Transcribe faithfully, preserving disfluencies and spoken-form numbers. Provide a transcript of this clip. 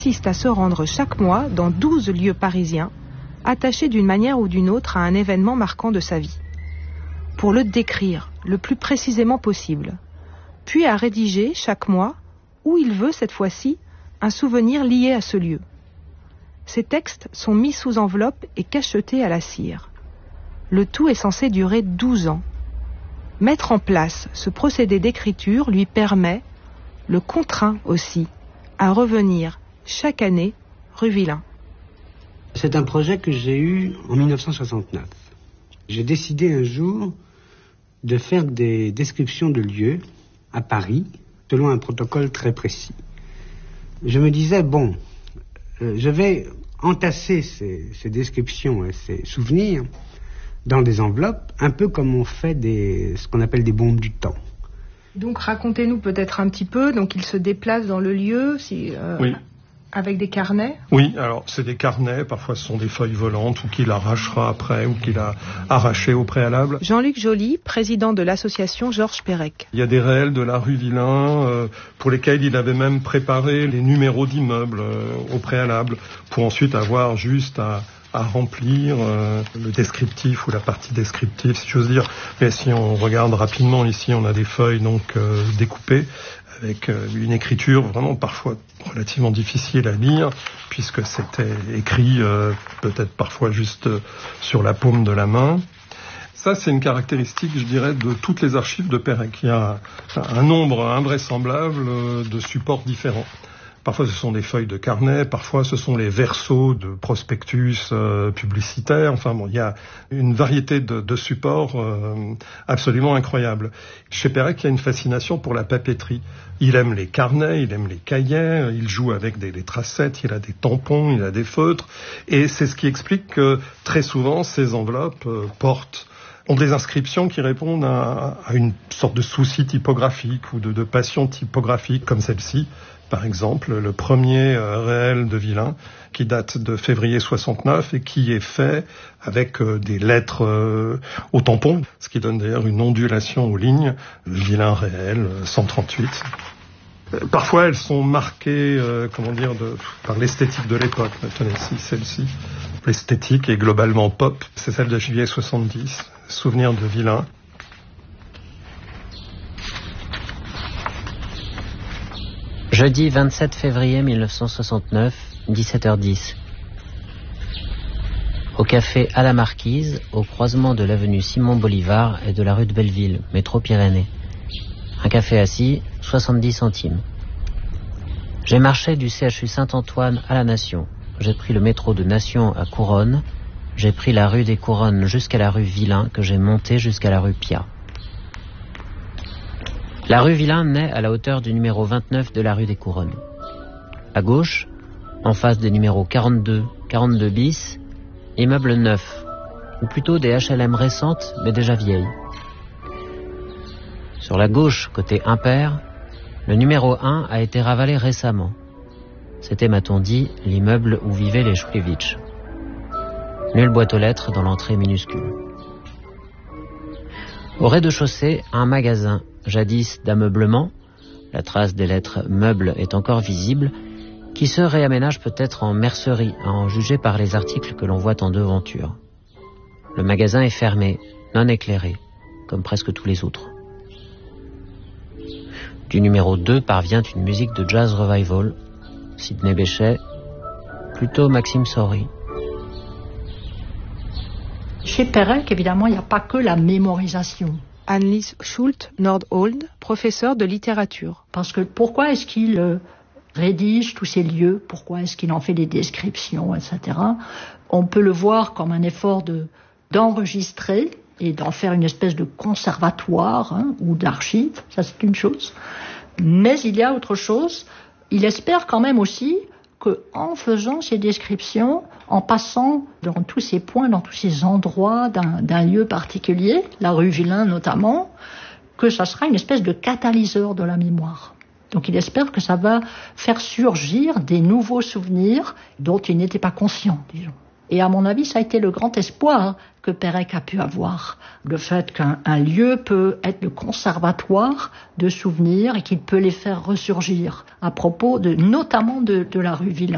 consiste à se rendre chaque mois dans douze lieux parisiens, attachés d'une manière ou d'une autre à un événement marquant de sa vie, pour le décrire le plus précisément possible, puis à rédiger chaque mois, où il veut cette fois-ci, un souvenir lié à ce lieu. Ces textes sont mis sous enveloppe et cachetés à la cire. Le tout est censé durer douze ans. Mettre en place ce procédé d'écriture lui permet, le contraint aussi, à revenir chaque année rue Villain. C'est un projet que j'ai eu en mille neuf cent soixante-neuf. J'ai décidé un jour de faire des descriptions de lieux à Paris, selon un protocole très précis. Je me disais, bon, euh, je vais entasser ces, ces descriptions et ces souvenirs dans des enveloppes, un peu comme on fait des, ce qu'on appelle des bombes du temps. Donc racontez-nous peut-être un petit peu, donc il se déplace dans le lieu, si, euh, oui. avec des carnets. Oui, alors c'est des carnets, parfois ce sont des feuilles volantes, ou qu'il arrachera après, ou qu'il a arraché au préalable. Jean-Luc Joly, président de l'association Georges Perec. Il y a des réels de la rue Villain, euh, pour lesquels il avait même préparé les numéros d'immeubles euh, au préalable, pour ensuite avoir juste à... à remplir euh, le descriptif ou la partie descriptive, si j'ose dire. Mais si on regarde rapidement, ici, on a des feuilles donc euh, découpées avec euh, une écriture vraiment parfois relativement difficile à lire, puisque c'était écrit euh, peut-être parfois juste euh, sur la paume de la main. Ça, c'est une caractéristique, je dirais, de toutes les archives de Perec. Il y a un nombre invraisemblable de supports différents. Parfois, ce sont des feuilles de carnet, parfois, ce sont les versos de prospectus euh, publicitaires. Enfin bon, il y a une variété de, de supports euh, absolument incroyables. Chez Perec, il y a une fascination pour la papeterie. Il aime les carnets, il aime les cahiers, il joue avec des, des tracettes, il a des tampons, il a des feutres. Et c'est ce qui explique que, très souvent, ces enveloppes euh, portent ont des inscriptions qui répondent à, à une sorte de souci typographique ou de, de passion typographique, comme celle-ci. Par exemple, le premier euh, réel de Villain, qui date de février soixante-neuf et qui est fait avec euh, des lettres euh, au tampon, ce qui donne d'ailleurs une ondulation aux lignes, le Villain réel euh, cent trente-huit. Euh, parfois, elles sont marquées, euh, comment dire, de, par l'esthétique de l'époque. Tenez, ici, celle-ci. L'esthétique est globalement pop, c'est celle de juillet soixante-dix, souvenir de Villain. Jeudi vingt-sept février mille neuf cent soixante-neuf, dix-sept heures dix. Au café à la Marquise, au croisement de l'avenue Simon Bolivar et de la rue de Belleville, métro Pyrénées. Un café assis, soixante-dix centimes. J'ai marché du C H U Saint-Antoine à la Nation. J'ai pris le métro de Nation à Couronne. J'ai pris la rue des Couronnes jusqu'à la rue Villain, que j'ai montée jusqu'à la rue Piat. La rue Villain naît à la hauteur du numéro vingt-neuf de la rue des Couronnes. À gauche, en face des numéros quarante-deux, quarante-deux bis, immeubles neufs, ou plutôt des H L M récentes mais déjà vieilles. Sur la gauche, côté impair, le numéro un a été ravalé récemment. C'était, m'a-t-on dit, l'immeuble où vivaient les Choulevitch. Nulle boîte aux lettres dans l'entrée minuscule. Au rez-de-chaussée, un magasin, jadis d'ameublement, la trace des lettres meubles est encore visible, qui se réaménage peut-être en mercerie, à en juger par les articles que l'on voit en devanture. Le magasin est fermé, non éclairé, comme presque tous les autres. Du numéro deux parvient une musique de jazz revival, Sidney Bechet, plutôt Maxime Saury. Chez Perec, évidemment, il n'y a pas que la mémorisation. Annelies Schult-Nordhold, professeure de littérature. Parce que pourquoi est-ce qu'il euh, rédige tous ces lieux? Pourquoi est-ce qu'il en fait des descriptions, et cetera. On peut le voir comme un effort de, d'enregistrer et d'en faire une espèce de conservatoire hein, ou d'archive, ça c'est une chose. Mais il y a autre chose, il espère quand même aussi qu'en faisant ces descriptions, en passant dans tous ces points, dans tous ces endroits d'un, d'un lieu particulier, la rue Villain notamment, que ça sera une espèce de catalyseur de la mémoire. Donc il espère que ça va faire surgir des nouveaux souvenirs dont il n'était pas conscient, disons. Et à mon avis, ça a été le grand espoir que Perec a pu avoir. Le fait qu'un un lieu peut être le conservatoire de souvenirs et qu'il peut les faire ressurgir à propos de, notamment de, de la rue Villain.